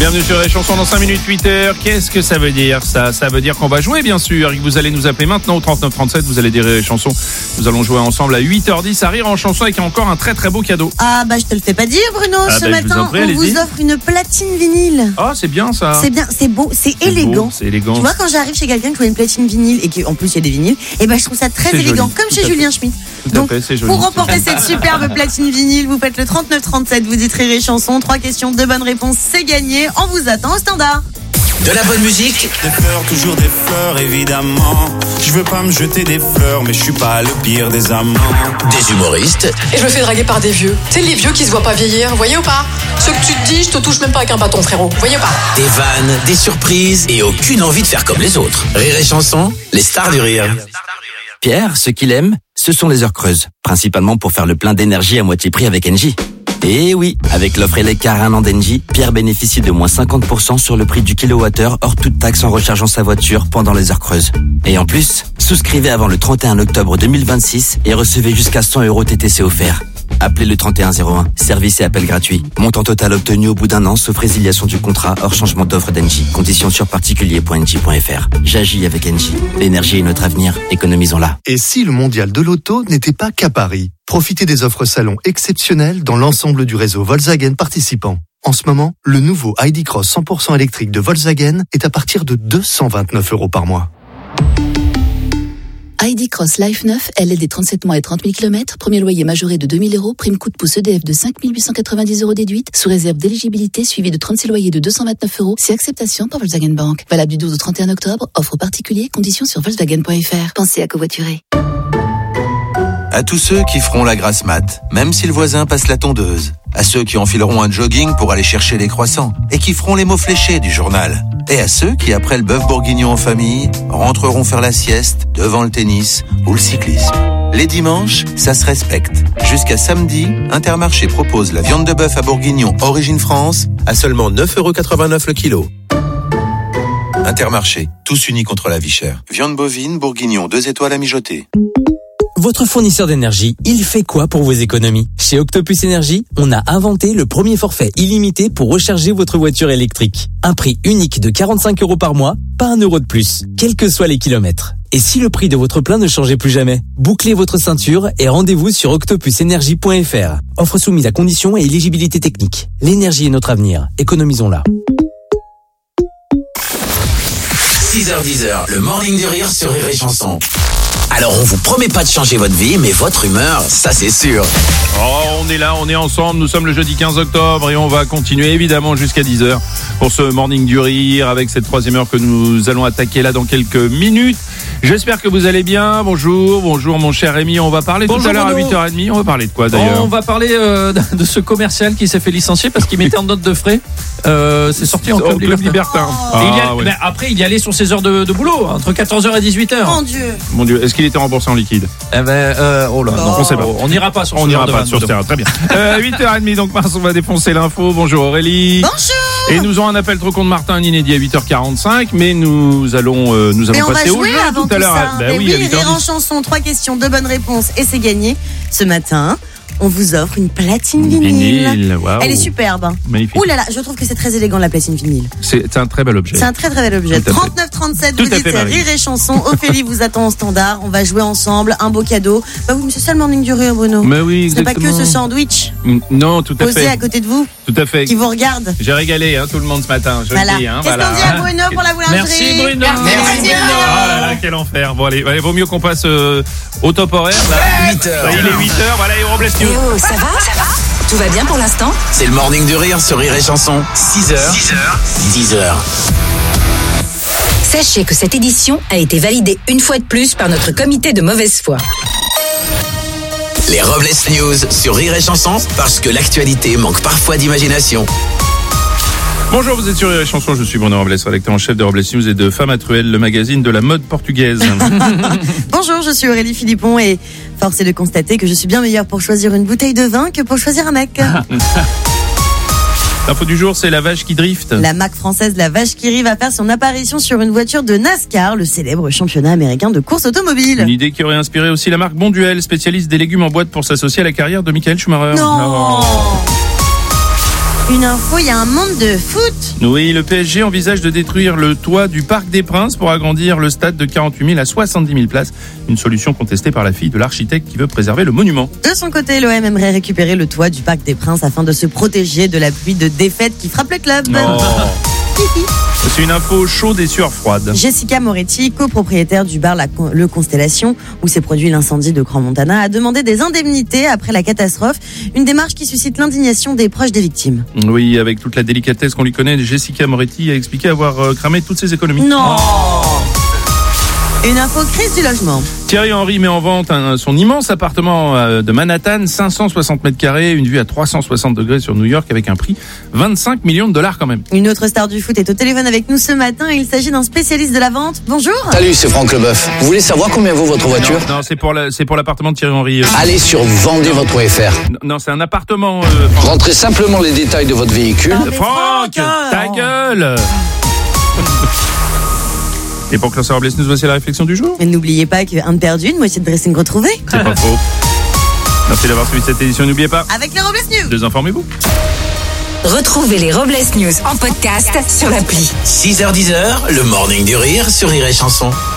Bienvenue sur les chansons dans 5 minutes 8h. Qu'est-ce que ça veut dire ça? Ça veut dire qu'on va jouer bien sûr et que vous allez nous appeler maintenant au 3937. Vous allez dire les chansons. Nous allons jouer ensemble à 8h10 à Rire en chanson avec encore un très très beau cadeau. Ah bah je te le fais pas dire Bruno, ce matin on vous offre une platine vinyle. Ah c'est bien ça. C'est bien, c'est beau, c'est élégant. C'est élégant. Tu vois quand j'arrive chez quelqu'un qui a une platine vinyle et qu'en plus il y a des vinyles, et ben je trouve ça très C'est élégant, joli. comme chez Julien Schmitt. Tout à fait, c'est joli. Pour remporter cette superbe platine vinyle, vous faites le 3937, vous dites Rire et chanson, 3 questions, 2 bonnes réponses, c'est gagné. On vous attend au standard. De la bonne musique, des fleurs, toujours des fleurs, évidemment. Je veux pas me jeter des fleurs, mais je suis pas le pire des amants. des humoristes, Et je me fais draguer par des vieux. Tu sais, les vieux qui se voient pas vieillir, vous voyez ou pas? Ceux que tu te dis, je te touche même pas avec un bâton, frérot. Vous voyez ou pas? des vannes, des surprises et aucune envie de faire comme les autres. Rire et chanson, les stars du rire. Pierre, ce qu'il aime, ce sont les heures creuses, principalement pour faire le plein d'énergie à moitié prix avec Engie. Et oui, avec l'offre Elecar 1 an d'Engie, Pierre bénéficie de moins 50% sur le prix du kilowattheure hors toute taxe en rechargeant sa voiture pendant les heures creuses. Et en plus, souscrivez avant le 31 octobre 2026 et recevez jusqu'à 100 € TTC offerts. Appelez le 3101, service et appel gratuit. Montant total obtenu au bout d'un an, sauf résiliation du contrat hors changement d'offre d'Engie. Conditions sur particulier.engie.fr. J'agis avec Engie. L'énergie est notre avenir, économisons-la. Et si le mondial de l'auto n'était pas qu'à Paris? Profitez des offres salon exceptionnelles dans l'ensemble du réseau Volkswagen participant. En ce moment, le nouveau ID Cross 100% électrique de Volkswagen est à partir de 229 € par mois. ID Cross Life 9, LLD 37 mois et 30 000 km, premier loyer majoré de 2 000 €, prime coup de pouce EDF de 5 890 € déduite, sous réserve d'éligibilité, suivi de 36 loyers de 229 €, c'est acceptation par Volkswagen Bank. Valable du 12 au 31 octobre, offre particulier, conditions sur Volkswagen.fr. Pensez à covoiturer. À tous ceux qui feront la grasse mat, même si le voisin passe la tondeuse. À ceux qui enfileront un jogging pour aller chercher les croissants et qui feront les mots fléchés du journal. Et à ceux qui, après le bœuf bourguignon en famille, rentreront faire la sieste devant le tennis ou le cyclisme. Les dimanches, ça se respecte. Jusqu'à samedi, Intermarché propose la viande de bœuf à bourguignon origine France à seulement 9,89 € le kilo. Intermarché, tous unis contre la vie chère. Viande bovine, bourguignon, 2 étoiles à mijoter. Votre fournisseur d'énergie, il fait quoi pour vos économies? Chez Octopus Énergie, on a inventé le premier forfait illimité pour recharger votre voiture électrique. Un prix unique de 45 € par mois, pas 1 € de plus, quels que soient les kilomètres. Et si le prix de votre plein ne changeait plus jamais? Bouclez votre ceinture et rendez-vous sur octopusenergie.fr. Offre soumise à conditions et éligibilité technique. L'énergie est notre avenir, économisons-la. 6h10, le morning du rire sur Rire et chanson. Alors on vous promet pas de changer votre vie, mais votre humeur, ça c'est sûr. Oh, on est là, on est ensemble, nous sommes le jeudi 15 octobre et on va continuer évidemment jusqu'à 10h pour ce morning du rire avec cette 3e heure que nous allons attaquer là dans quelques minutes. J'espère que vous allez bien. Bonjour mon cher Rémi, on va parler tout à l'heure à 8h30. On va parler de quoi d'ailleurs? On va parler de ce commercial qui s'est fait licencier parce qu'il mettait en note de frais. C'est sorti en club libertin. Ouais. Après, il y allait sur ses heures de boulot, entre 14h et 18h. Mon Dieu. Est-ce qu'il était remboursé en liquide? Oh là, non, on sait pas. On n'ira pas sur On ce n'ira genre pas de sur ce terrain, très bien. 8h30, donc Mars, on va défoncer l'info. Bonjour Aurélie. Bonjour. Et nous aurons un appel trop con de Martin, un inédit à 8h45, mais nous allons passer au jeu tout à l'heure. Oui, Rire en chanson, 3 questions, 2 bonnes réponses et c'est gagné. Ce matin, on vous offre une platine vinyle. Wow. Elle est superbe. Magnifique. Ouh là là, je trouve que c'est très élégant la platine vinyle. C'est un très bel objet. C'est un très très bel objet. 3937, vous dites Rire et chanson. Ophélie vous attend au standard. On va jouer ensemble. Un beau cadeau. Bah oui, mais c'est ça le morning du rire, Bruno. Mais oui, ce n'est pas exactement. que ce sandwich Non, tout à posé fait. à côté de vous, Tout à fait. qui vous regarde. J'ai régalé tout le monde ce matin. Je Voilà. le dis. Qu'est-ce qu'on dit à Bruno pour la boulangerie? Merci Bruno. Merci Bruno. Oh là là, quel enfer. Bon, allez, vaut mieux qu'on passe au top horaire. Là. 8h. Il est 8h, voilà, et Robles News. Oh, ça va? Tout va bien pour l'instant? C'est le morning du rire sur Rire et chanson. 10h. Sachez que cette édition a été validée une fois de plus par notre comité de mauvaise foi. Les Robles News sur Rire et chanson, parce que l'actualité manque parfois d'imagination. Bonjour, vous êtes sur Rire et Chanson, je suis Bruno Robles, rédacteur en chef de Robles News et de Femme à Truelle, le magazine de la mode portugaise. Bonjour, je suis Aurélie Philippon et force est de constater que je suis bien meilleure pour choisir une bouteille de vin que pour choisir un mec. L'info du jour, c'est la vache qui drift. La marque française La Vache qui rit va faire son apparition sur une voiture de NASCAR, le célèbre championnat américain de course automobile. Une idée qui aurait inspiré aussi la marque Bonduel, spécialiste des légumes en boîte pour s'associer à la carrière de Michael Schumacher. Non. Une info, il y a un monde de foot. Oui, le PSG envisage de détruire le toit du Parc des Princes pour agrandir le stade de 48 000 à 70 000 places. Une solution contestée par la fille de l'architecte qui veut préserver le monument. De son côté, l'OM aimerait récupérer le toit du Parc des Princes afin de se protéger de la pluie de défaite qui frappe le club. Non. C'est une info chaude et sueur froide. Jessica Moretti, copropriétaire du bar Le Constellation, où s'est produit l'incendie de Grand Montana, a demandé des indemnités après la catastrophe. Une démarche qui suscite l'indignation des proches des victimes. Oui, avec toute la délicatesse qu'on lui connaît, Jessica Moretti a expliqué avoir cramé toutes ses économies. Non. Une info crise du logement. Thierry Henry met en vente son immense appartement de Manhattan, 560 mètres carrés, une vue à 360 degrés sur New York avec un prix 25 millions de dollars quand même. Une autre star du foot est au téléphone avec nous ce matin. Il s'agit d'un spécialiste de la vente. Bonjour. Salut, c'est Franck Leboeuf. Vous voulez savoir combien vaut votre voiture ? Non, c'est pour l'appartement de Thierry Henry. Allez sur vendezvotre.fr. Non, c'est un appartement. Rentrez simplement les détails de votre véhicule. Franck, ta gueule. Et pour clore Robles News, voici la réflexion du jour. Et n'oubliez pas qu'un de perdu, une moitié de dressing retrouvé. C'est pas faux. Merci d'avoir suivi cette édition. N'oubliez pas. Avec les Robles News. Désinformez-vous. Retrouvez les Robles News en podcast sur l'appli. 6h-10h, le Morning du Rire sur Rire et Chanson.